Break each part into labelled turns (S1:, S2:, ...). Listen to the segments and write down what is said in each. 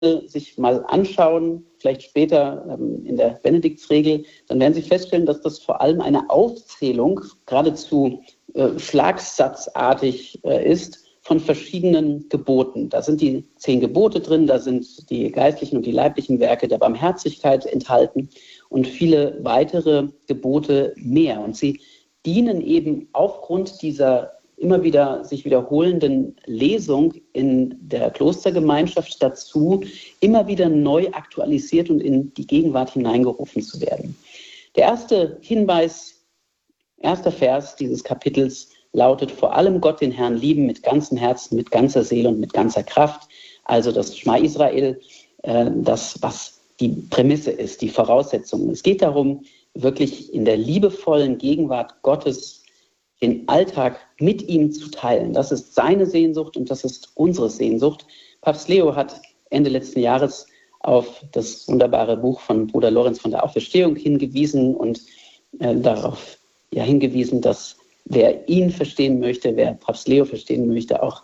S1: sich mal anschauen, vielleicht später in der Benediktsregel, dann werden Sie feststellen, dass das vor allem eine Aufzählung, geradezu schlagsatzartig ist, von verschiedenen Geboten. Da sind die 10 Gebote drin, da sind die geistlichen und die leiblichen Werke der Barmherzigkeit enthalten und viele weitere Gebote mehr. Und sie dienen eben aufgrund dieser immer wieder sich wiederholenden Lesung in der Klostergemeinschaft dazu, immer wieder neu aktualisiert und in die Gegenwart hineingerufen zu werden. Der erste Hinweis, erster Vers dieses Kapitels lautet: vor allem Gott, den Herrn, lieben mit ganzem Herzen, mit ganzer Seele und mit ganzer Kraft. Also das Schma Israel, das, was die Prämisse ist, die Voraussetzung. Es geht darum, wirklich in der liebevollen Gegenwart Gottes den Alltag mit ihm zu teilen. Das ist seine Sehnsucht und das ist unsere Sehnsucht. Papst Leo hat Ende letzten Jahres auf das wunderbare Buch von Bruder Lorenz von der Auferstehung hingewiesen und darauf hingewiesen, dass wer ihn verstehen möchte, wer Papst Leo verstehen möchte, auch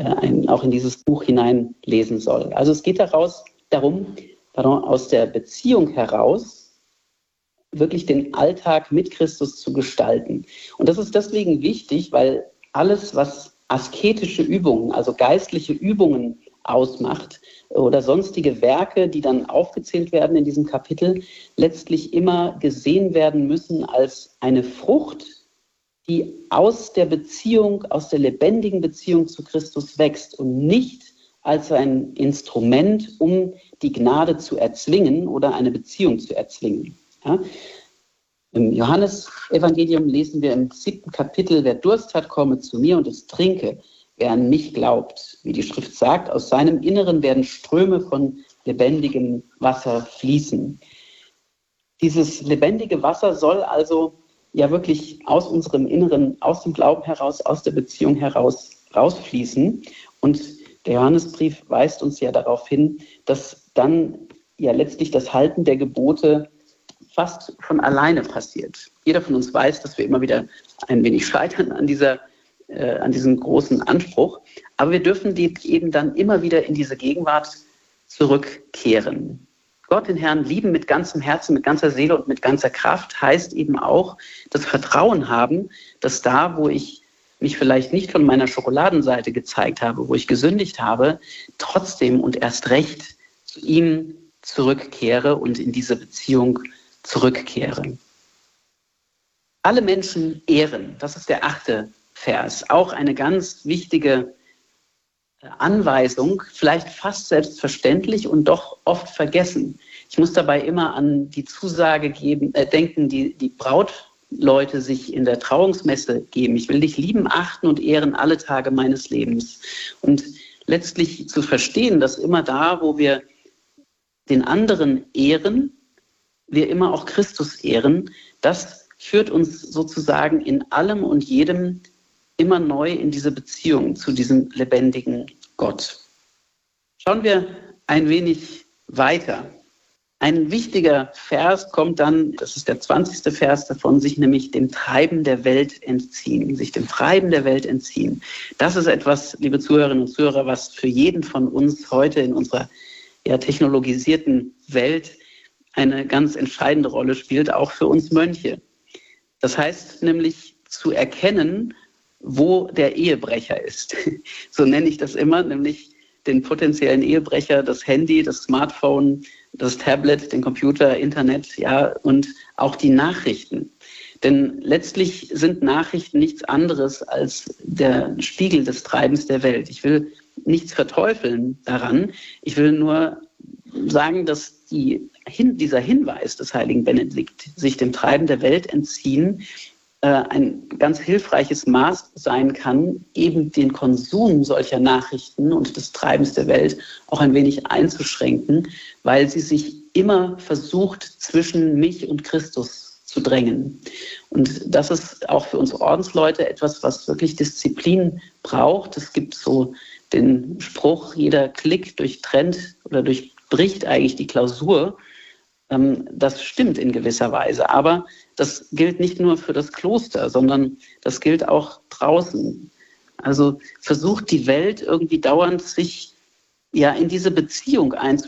S1: in dieses Buch hineinlesen soll. Also es geht darum, aus der Beziehung heraus wirklich den Alltag mit Christus zu gestalten. Und das ist deswegen wichtig, weil alles, was asketische Übungen, also geistliche Übungen ausmacht oder sonstige Werke, die dann aufgezählt werden in diesem Kapitel, letztlich immer gesehen werden müssen als eine Frucht, die aus der Beziehung, aus der lebendigen Beziehung zu Christus wächst und nicht als ein Instrument, um die Gnade zu erzwingen oder eine Beziehung zu erzwingen. Ja? Im Johannesevangelium lesen wir im 7. Kapitel: wer Durst hat, komme zu mir und es trinke. Wer an mich glaubt, wie die Schrift sagt, aus seinem Inneren werden Ströme von lebendigem Wasser fließen. Dieses lebendige Wasser soll also wirklich aus unserem Inneren, aus dem Glauben heraus, aus der Beziehung heraus rausfließen. Und der Johannesbrief weist uns ja darauf hin, dass dann letztlich das Halten der Gebote fast von alleine passiert. Jeder von uns weiß, dass wir immer wieder ein wenig scheitern an diesem großen Anspruch. Aber wir dürfen die eben dann immer wieder in diese Gegenwart zurückkehren. Gott, den Herrn, lieben mit ganzem Herzen, mit ganzer Seele und mit ganzer Kraft heißt eben auch das Vertrauen haben, dass da, wo ich mich vielleicht nicht von meiner Schokoladenseite gezeigt habe, wo ich gesündigt habe, trotzdem und erst recht zu ihm zurückkehre und in diese Beziehung zurückkehre. Alle Menschen ehren, das ist der 8. Vers, auch eine ganz wichtige Anweisung, vielleicht fast selbstverständlich und doch oft vergessen. Ich muss dabei immer an die Zusage denken, die Brautleute sich in der Trauungsmesse geben. Ich will dich lieben, achten und ehren alle Tage meines Lebens. Und letztlich zu verstehen, dass immer da, wo wir den anderen ehren, wir immer auch Christus ehren, das führt uns sozusagen in allem und jedem immer neu in diese Beziehung zu diesem lebendigen Gott. Schauen wir ein wenig weiter. Ein wichtiger Vers kommt dann, das ist der 20. Vers davon, sich nämlich dem Treiben der Welt entziehen, sich dem Treiben der Welt entziehen. Das ist etwas, liebe Zuhörerinnen und Zuhörer, was für jeden von uns heute in unserer technologisierten Welt eine ganz entscheidende Rolle spielt, auch für uns Mönche. Das heißt nämlich zu erkennen, wo der Ehebrecher ist. So nenne ich das immer, nämlich den potenziellen Ehebrecher, das Handy, das Smartphone, das Tablet, den Computer, Internet, und auch die Nachrichten. Denn letztlich sind Nachrichten nichts anderes als der Spiegel des Treibens der Welt. Ich will nichts verteufeln daran. Ich will nur sagen, dass dieser Hinweis des heiligen Benedikt, sich dem Treiben der Welt entziehen, ein ganz hilfreiches Maß sein kann, eben den Konsum solcher Nachrichten und des Treibens der Welt auch ein wenig einzuschränken, weil sie sich immer versucht, zwischen mich und Christus zu drängen. Und das ist auch für uns Ordensleute etwas, was wirklich Disziplin braucht. Es gibt so den Spruch, jeder Klick durchtrennt oder durchbricht eigentlich die Klausur. Das stimmt in gewisser Weise, aber das gilt nicht nur für das Kloster, sondern das gilt auch draußen. Also versucht die Welt irgendwie dauernd sich ja, in diese Beziehung